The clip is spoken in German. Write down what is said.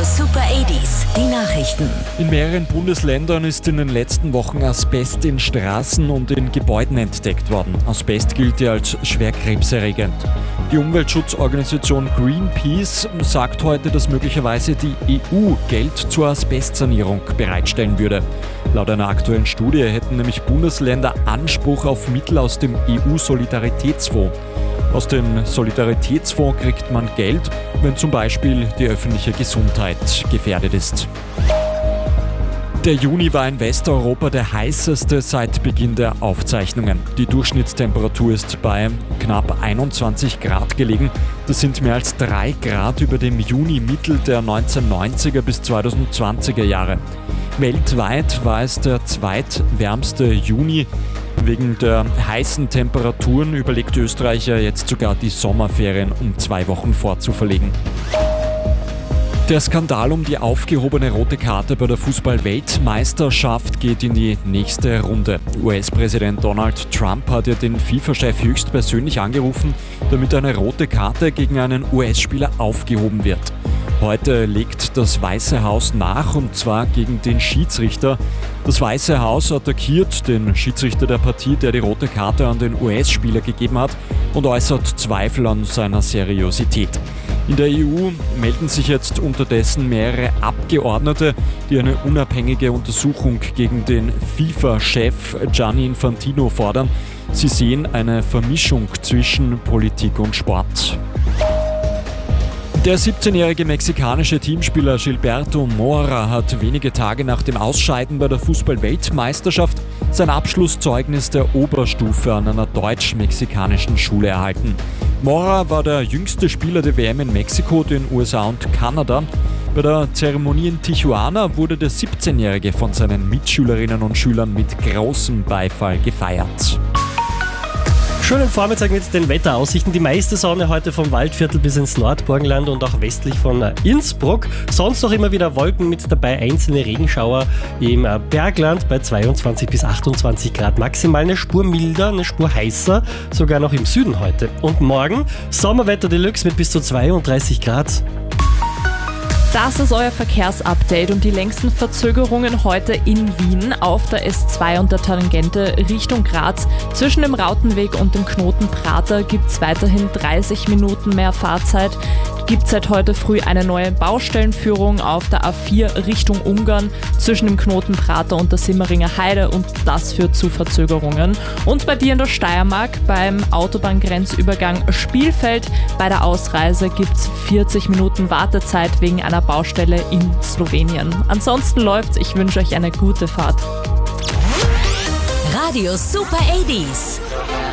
Super 80s, die Nachrichten. In mehreren Bundesländern ist in den letzten Wochen Asbest in Straßen und in Gebäuden entdeckt worden. Asbest gilt ja als schwer krebserregend. Die Umweltschutzorganisation Greenpeace sagt heute, dass möglicherweise die EU Geld zur Asbestsanierung bereitstellen würde. Laut einer aktuellen Studie hätten nämlich Bundesländer Anspruch auf Mittel aus dem EU-Solidaritätsfonds. Aus dem Solidaritätsfonds kriegt man Geld, wenn zum Beispiel die öffentliche Gesundheit gefährdet ist. Der Juni war in Westeuropa der heißeste seit Beginn der Aufzeichnungen. Die Durchschnittstemperatur ist bei knapp 21 Grad gelegen. Das sind mehr als 3 Grad über dem Juni-Mittel der 1990er bis 2020er Jahre. Weltweit war es der zweitwärmste Juni. Wegen der heißen Temperaturen überlegt Österreich ja jetzt sogar die Sommerferien um 2 Wochen vorzuverlegen. Der Skandal um die aufgehobene rote Karte bei der Fußball-Weltmeisterschaft geht in die nächste Runde. US-Präsident Donald Trump hat ja den FIFA-Chef höchstpersönlich angerufen, damit eine rote Karte gegen einen US-Spieler aufgehoben wird. Heute legt das Weiße Haus nach, und zwar gegen den Schiedsrichter. Das Weiße Haus attackiert den Schiedsrichter der Partie, der die rote Karte an den US-Spieler gegeben hat, und äußert Zweifel an seiner Seriosität. In der EU melden sich jetzt unterdessen mehrere Abgeordnete, die eine unabhängige Untersuchung gegen den FIFA-Chef Gianni Infantino fordern. Sie sehen eine Vermischung zwischen Politik und Sport. Der 17-jährige mexikanische Teamspieler Gilberto Mora hat wenige Tage nach dem Ausscheiden bei der Fußball-Weltmeisterschaft sein Abschlusszeugnis der Oberstufe an einer deutsch-mexikanischen Schule erhalten. Mora war der jüngste Spieler der WM in Mexiko, den USA und Kanada. Bei der Zeremonie in Tijuana wurde der 17-jährige von seinen Mitschülerinnen und Schülern mit großem Beifall gefeiert. Schönen Vormittag mit den Wetteraussichten. Die meiste Sonne heute vom Waldviertel bis ins Nordburgenland und auch westlich von Innsbruck. Sonst noch immer wieder Wolken mit dabei, einzelne Regenschauer im Bergland bei 22 bis 28 Grad maximal. Eine Spur milder, eine Spur heißer, sogar noch im Süden heute. Und morgen Sommerwetter Deluxe mit bis zu 32 Grad. Das ist euer Verkehrsupdate und die längsten Verzögerungen heute in Wien auf der S2 und der Tangente Richtung Graz. Zwischen dem Rautenweg und dem Knoten Prater gibt es weiterhin 30 Minuten mehr Fahrzeit. Gibt seit heute früh eine neue Baustellenführung auf der A4 Richtung Ungarn zwischen dem Knoten Prater und der Simmeringer Heide, und das führt zu Verzögerungen. Und bei dir in der Steiermark beim Autobahngrenzübergang Spielfeld bei der Ausreise gibt es 40 Minuten Wartezeit wegen einer Baustelle in Slowenien. Ansonsten läuft's. Ich wünsche euch eine gute Fahrt. Radio Super 80s.